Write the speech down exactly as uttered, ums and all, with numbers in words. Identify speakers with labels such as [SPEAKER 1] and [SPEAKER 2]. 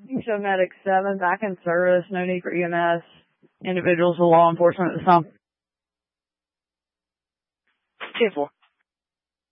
[SPEAKER 1] Show Medic seven, back in service, no need for E M S. Individuals with law enforcement at this time.
[SPEAKER 2] ten four.